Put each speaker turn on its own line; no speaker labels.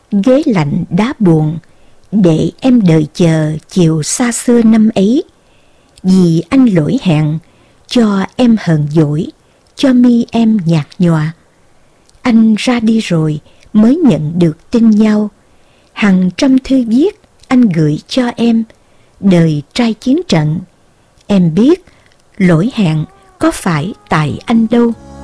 ghế lạnh đá buồn, để em đợi chờ chiều xa xưa năm ấy. Vì anh lỗi hẹn, cho em hờn dỗi, cho mi em nhạt nhòa. Anh ra đi rồi mới nhận được tin nhau. Hàng trăm thư viết anh gửi cho em, đời trai chiến trận. Em biết lỗi hẹn có phải tại anh đâu.